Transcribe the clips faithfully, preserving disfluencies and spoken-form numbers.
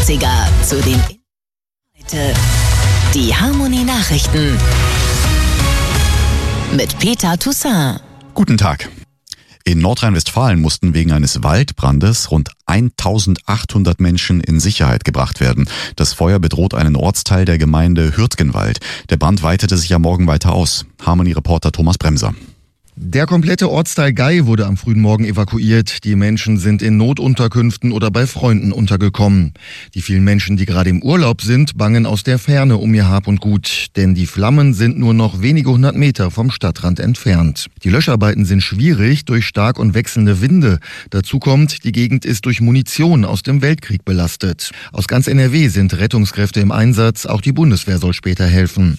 achtziger zu den heute die Harmony Nachrichten mit Peter Toussaint. Guten Tag. In Nordrhein-Westfalen mussten wegen eines Waldbrandes rund eintausendachthundert Menschen in Sicherheit gebracht werden. Das Feuer bedroht einen Ortsteil der Gemeinde Hürtgenwald. Der Brand weitete sich am Morgen weiter aus. Harmony-Reporter Thomas Bremser. Der komplette Ortsteil Gey wurde am frühen Morgen evakuiert. Die Menschen sind in Notunterkünften oder bei Freunden untergekommen. Die vielen Menschen, die gerade im Urlaub sind, bangen aus der Ferne um ihr Hab und Gut. Denn die Flammen sind nur noch wenige hundert Meter vom Stadtrand entfernt. Die Löscharbeiten sind schwierig durch stark und wechselnde Winde. Dazu kommt, die Gegend ist durch Munition aus dem Weltkrieg belastet. Aus ganz N R W sind Rettungskräfte im Einsatz. Auch die Bundeswehr soll später helfen.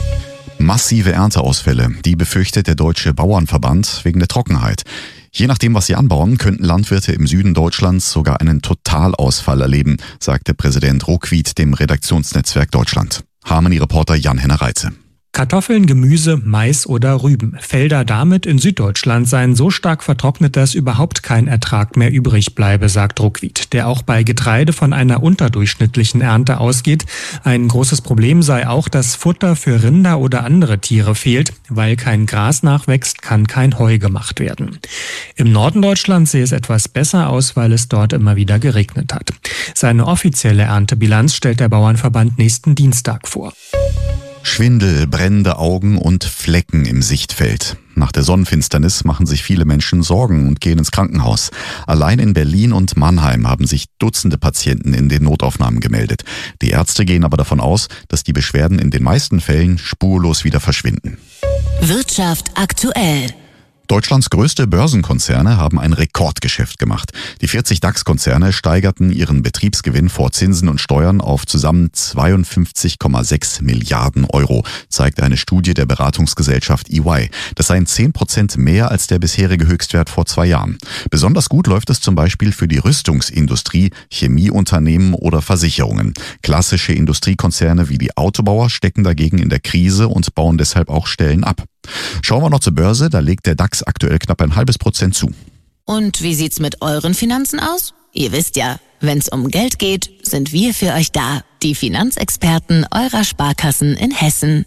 Massive Ernteausfälle, die befürchtet der Deutsche Bauernverband wegen der Trockenheit. Je nachdem, was sie anbauen, könnten Landwirte im Süden Deutschlands sogar einen Totalausfall erleben, sagte Präsident Ruckwied dem Redaktionsnetzwerk Deutschland. Harmony-Reporter Jan-Henner Reitze. Kartoffeln, Gemüse, Mais oder Rüben. Felder damit in Süddeutschland seien so stark vertrocknet, dass überhaupt kein Ertrag mehr übrig bleibe, sagt Ruckwied, der auch bei Getreide von einer unterdurchschnittlichen Ernte ausgeht. Ein großes Problem sei auch, dass Futter für Rinder oder andere Tiere fehlt. Weil kein Gras nachwächst, kann kein Heu gemacht werden. Im Norden Deutschlands sehe es etwas besser aus, weil es dort immer wieder geregnet hat. Seine offizielle Erntebilanz stellt der Bauernverband nächsten Dienstag vor. Schwindel, brennende Augen und Flecken im Sichtfeld. Nach der Sonnenfinsternis machen sich viele Menschen Sorgen und gehen ins Krankenhaus. Allein in Berlin und Mannheim haben sich Dutzende Patienten in den Notaufnahmen gemeldet. Die Ärzte gehen aber davon aus, dass die Beschwerden in den meisten Fällen spurlos wieder verschwinden. Wirtschaft aktuell. Deutschlands größte Börsenkonzerne haben ein Rekordgeschäft gemacht. Die vierzig DAX-Konzerne steigerten ihren Betriebsgewinn vor Zinsen und Steuern auf zusammen zweiundfünfzig Komma sechs Milliarden Euro, zeigt eine Studie der Beratungsgesellschaft E Y. Das seien zehn Prozent mehr als der bisherige Höchstwert vor zwei Jahren. Besonders gut läuft es zum Beispiel für die Rüstungsindustrie, Chemieunternehmen oder Versicherungen. Klassische Industriekonzerne wie die Autobauer stecken dagegen in der Krise und bauen deshalb auch Stellen ab. Schauen wir noch zur Börse, da legt der DAX aktuell knapp ein halbes Prozent zu. Und wie sieht's mit euren Finanzen aus? Ihr wisst ja, wenn's um Geld geht, sind wir für euch da. Die Finanzexperten eurer Sparkassen in Hessen.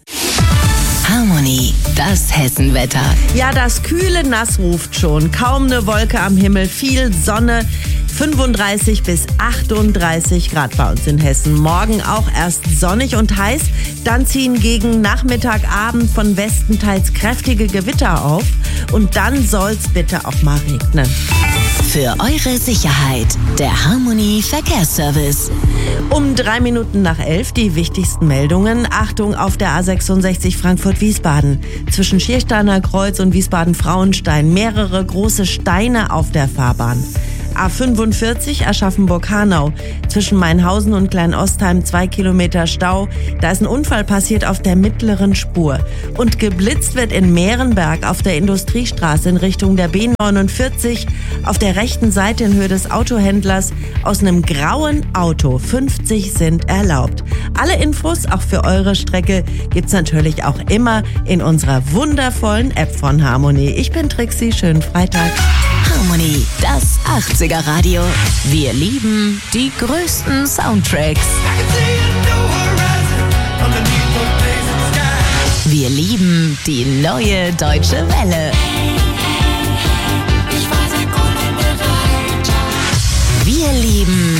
Harmony, das Hessenwetter. Ja, das kühle Nass ruft schon. Kaum eine Wolke am Himmel, viel Sonne. fünfunddreißig bis achtunddreißig Grad bei uns in Hessen. Morgen auch erst sonnig und heiß. Dann ziehen gegen Nachmittag, Abend von Westen teils kräftige Gewitter auf. Und dann soll's bitte auch mal regnen. Für eure Sicherheit, der Harmony Verkehrsservice. Um drei Minuten nach elf die wichtigsten Meldungen. Achtung auf der A sechsundsechzig Frankfurt-Wiesbaden. Zwischen Schiersteiner Kreuz und Wiesbaden-Frauenstein mehrere große Steine auf der Fahrbahn. A fünfundvierzig Aschaffenburg-Hanau. Zwischen Mainhausen und Kleinostheim zwei Kilometer Stau. Da ist ein Unfall passiert auf der mittleren Spur. Und geblitzt wird in Mehrenberg auf der Industriestraße in Richtung der B neunundvierzig. Auf der rechten Seite in Höhe des Autohändlers aus einem grauen Auto. fünfzig sind erlaubt. Alle Infos, auch für eure Strecke, gibt's natürlich auch immer in unserer wundervollen App von Harmony. Ich bin Trixie, schönen Freitag. Harmony, das achtziger Radio. Wir lieben die größten Soundtracks. Wir lieben die neue Deutsche Welle. Wir lieben